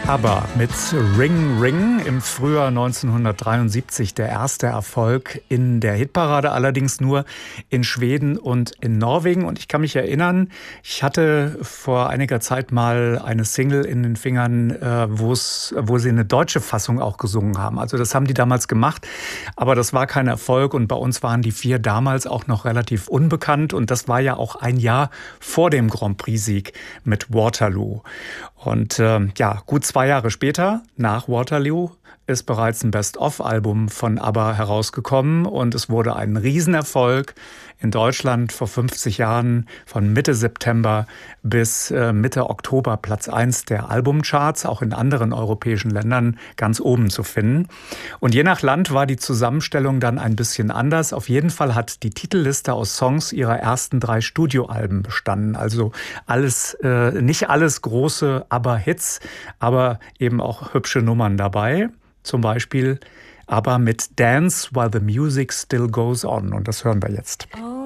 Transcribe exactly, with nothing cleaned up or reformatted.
ABBA mit Ring Ring im Frühjahr neunzehnhundertdreiundsiebzig der erste Erfolg in der Hitparade, allerdings nur in Schweden und in Norwegen. Und ich kann mich erinnern, ich hatte vor einiger Zeit mal eine Single in den Fingern, äh, wo es, wo sie eine deutsche Fassung auch gesungen haben. Also das haben die damals gemacht, aber das war kein Erfolg und bei uns waren die vier damals auch noch relativ unbekannt und das war ja auch ein Jahr vor dem Grand Prix-Sieg mit Waterloo. Und äh, ja, gut zwei Jahre später, nach Waterloo, ist bereits ein Best-of-Album von ABBA herausgekommen und es wurde ein Riesenerfolg in Deutschland vor fünfzig Jahren von Mitte September bis äh, Mitte Oktober Platz eins der Albumcharts, auch in anderen europäischen Ländern ganz oben zu finden. Und je nach Land war die Zusammenstellung dann ein bisschen anders. Auf jeden Fall hat die Titelliste aus Songs ihrer ersten drei Studioalben bestanden. Also alles, äh, nicht alles große ABBA-Hits, aber eben auch hübsche Nummern dabei. Zum Beispiel ABBA mit Dance While the Music Still Goes On. Und das hören wir jetzt. Oh.